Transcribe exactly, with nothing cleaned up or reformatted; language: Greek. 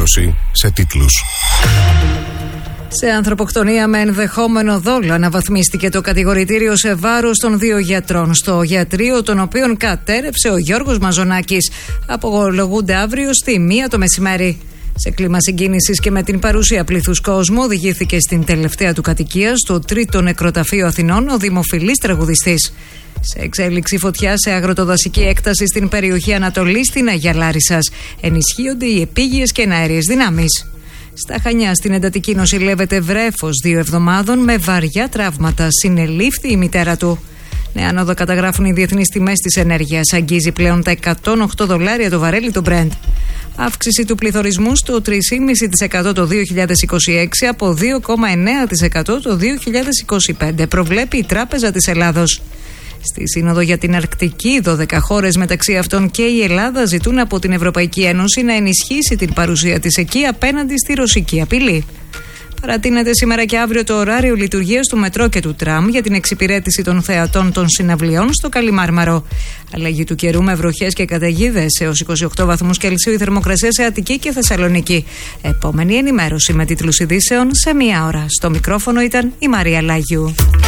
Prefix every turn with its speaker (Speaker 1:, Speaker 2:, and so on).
Speaker 1: ανακοίνωση σε τίτλους.
Speaker 2: Σε ανθρωποκτονία με ενδεχόμενο δόλο αναβαθμίστηκε το κατηγορητήριο σε βάρος των δύο γιατρών στο ιατρείο, των οποίων κατέρευσε ο Γιώργος Μαζονάκης. Απολογούνται αύριο στη μία το μεσημέρι. Σε κλίμα συγκίνησης και με την παρουσία πλήθους κόσμου, οδηγήθηκε στην τελευταία του κατοικία, στο τρίτο νεκροταφείο Αθηνών, ο δημοφιλής τραγουδιστής. Σε εξέλιξη φωτιά σε αγροτοδασική έκταση στην περιοχή Ανατολής στην Αγία Λάρισσας. Ενισχύονται οι επίγειες και εναέριες δυνάμεις. Στα Χανιά, στην εντατική, νοσηλεύεται βρέφος δύο εβδομάδων με βαριά τραύματα. Συνελήφθη η μητέρα του. Νεάνοδο καταγράφουν οι διεθνείς τιμές της ενέργειας. Αγγίζει πλέον τα εκατόν οκτώ δολάρια το βαρέλι του Brent. Αύξηση του πληθωρισμού στο τρία κόμμα πέντε τοις εκατό το δύο χιλιάδες είκοσι έξι από δύο κόμμα εννέα τοις εκατό το δύο χιλιάδες είκοσι πέντε, προβλέπει η Τράπεζα της Ελλάδος. Στη Σύνοδο για την Αρκτική, δώδεκα χώρες, μεταξύ αυτών και η Ελλάδα, ζητούν από την Ευρωπαϊκή Ένωση να ενισχύσει την παρουσία της εκεί απέναντι στη ρωσική απειλή. Παρατείνεται σήμερα και αύριο το ωράριο λειτουργίας του μετρό και του τραμ για την εξυπηρέτηση των θεατών των συναυλιών στο Καλιμάρμαρο. Αλλαγή του καιρού με βροχές και καταιγίδες έως είκοσι οκτώ βαθμούς Κελσίου η θερμοκρασία σε Αττική και Θεσσαλονίκη. Επόμενη ενημέρωση με τίτλους ειδήσεων σε μία ώρα. Στο μικρόφωνο ήταν η Μαρία Λάγιου.